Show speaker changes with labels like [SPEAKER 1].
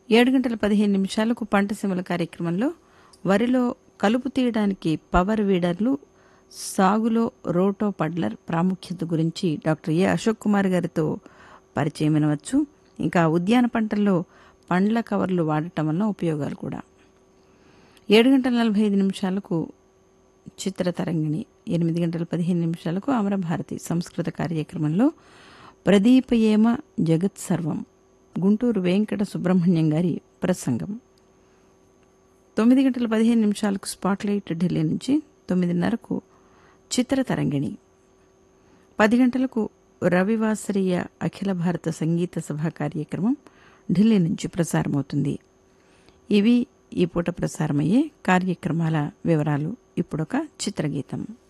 [SPEAKER 1] 7:15 పంటసీమల కార్యక్రమంలో వరిలో కలుపు తీయడానికి పవర్ వీడర్లు, సాగులో రోటో పడ్లర్ ప్రాముఖ్యత గురించి డాక్టర్ ఏ అశోక్ కుమార్ గారితో పరిచయం వినవచ్చు. ఇంకా ఉద్యాన పంటల్లో పండ్ల కవర్లు వాడటం వల్ల ఉపయోగాలు కూడా. 7:45 చిత్రతరంగిణి, 8:15 అమరభారతి సంస్కృత కార్యక్రమంలో ప్రదీపయేమ జగత్ సర్వం గుంటూరు వెంకట సుబ్రహ్మణ్యం గారి ప్రసంగం. 9:15 స్పాట్లైట్ ఢిల్లీ నుంచి. 9:30 చిత్రతరంగిణి. 10 గంటలకు రవివాసరీయ అఖిల భారత సంగీత సభ కార్యక్రమం ఢిల్లీ నుంచి ప్రసారమవుతుంది. ఇవి ఈ పూట ప్రసారమయ్యే కార్యక్రమాల వివరాలు. ఇప్పుడొక చిత్రగీతం.